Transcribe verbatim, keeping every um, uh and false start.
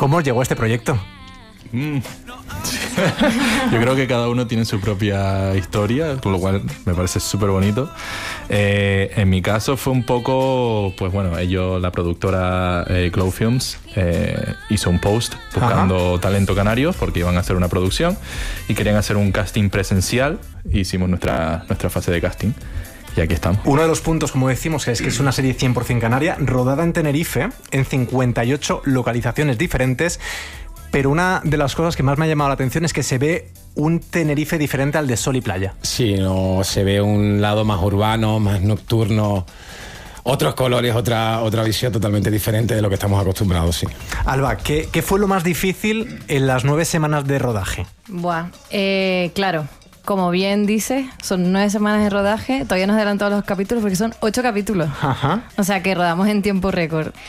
¿Cómo os llegó este proyecto? Mm. Yo creo que cada uno tiene su propia historia, con lo cual me parece súper bonito. Eh, en mi caso fue un poco, pues bueno, ellos, la productora eh, Glow Films, eh, hizo un post buscando Ajá. talento canario porque iban a hacer una producción y querían hacer un casting presencial. Hicimos nuestra, nuestra fase de casting. Y aquí estamos. Uno de los puntos, como decimos, es que es una serie cien por ciento canaria, rodada en Tenerife, en cincuenta y ocho localizaciones diferentes. Pero una de las cosas que más me ha llamado la atención es que se ve un Tenerife diferente al de sol y playa. Sí, no, se ve un lado más urbano, más nocturno, otros colores, otra, otra visión totalmente diferente de lo que estamos acostumbrados, sí. Alba, ¿qué, qué fue lo más difícil en las nueve semanas de rodaje? Buah, eh, claro. Como bien dice, son nueve semanas de rodaje. Todavía nos adelantado los capítulos porque son ocho capítulos. Ajá. O sea que rodamos en tiempo récord.